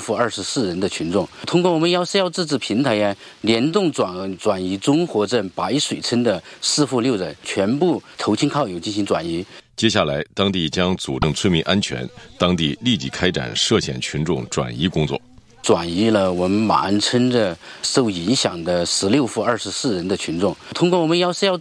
户24人的群众，通过我们141自治平台呀，联动转移综合症白水村的4户6人全部投亲靠友进行转移。 接下来，当地将组织村民安全，当地立即开展涉险群众转移工作。 转移了我们马鞍村的受影响的16户24人的群众，通过我们141